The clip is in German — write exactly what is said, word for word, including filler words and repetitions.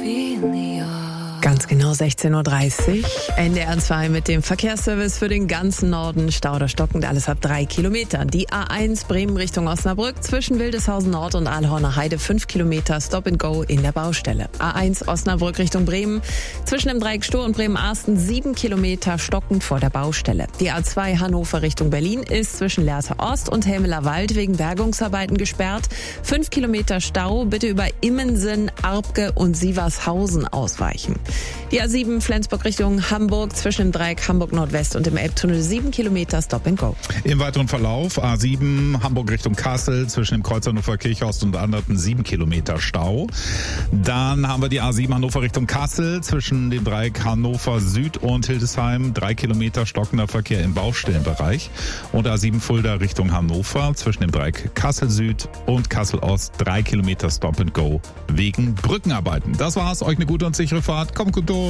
Ganz genau sechzehn Uhr dreißig. N D R zwei mit dem Verkehrsservice für den ganzen Norden. Stau oder stockend, alles ab drei Kilometer. Die A eins Bremen Richtung Osnabrück zwischen Wildeshausen Nord und Aalhorner Heide fünf Kilometer Stop and Go in der Baustelle. A eins Osnabrück Richtung Bremen zwischen dem Dreieck Stur und Bremen-Arsten sieben Kilometer stockend vor der Baustelle. Die A zwei Hannover Richtung Berlin ist zwischen Lehrte Ost und Helmeler Wald wegen Bergungsarbeiten gesperrt. fünf Kilometer Stau, bitte über Immensen, Arbke und Sievershausen ausweichen. Die A sieben Flensburg Richtung Hamburg zwischen dem Dreieck Hamburg Nordwest und dem Elbtunnel sieben Kilometer Stop and Go. Im weiteren Verlauf A sieben Hamburg Richtung Kassel zwischen dem Kreuz Hannover Kirchhorst und Anderten sieben Kilometer Stau. Dann haben wir die A sieben Hannover Richtung Kassel zwischen dem Dreieck Hannover Süd und Hildesheim drei Kilometer stockender Verkehr im Baustellenbereich. Und A sieben Fulda Richtung Hannover zwischen dem Dreieck Kassel Süd und Kassel Ost drei Kilometer Stop and Go wegen Brückenarbeiten. Das war's. Euch eine gute und sichere Fahrt. Kommt gut durch.